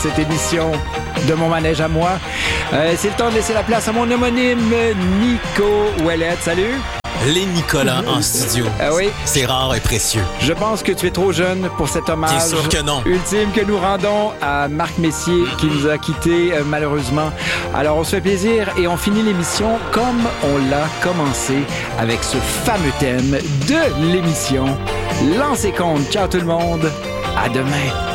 Cette édition de mon manège à moi. C'est le temps de laisser la place à mon homonyme Nico Ouellette. Salut! Les Nicolas en studio. Ah oui? C'est rare et précieux. Je pense que tu es trop jeune pour cet hommage Bien sûr que non. ultime que nous rendons à Marc Messier qui nous a quittés malheureusement. Alors on se fait plaisir et on finit l'émission comme on l'a commencé avec ce fameux thème de l'émission. Lancez compte. Ciao tout le monde. À demain.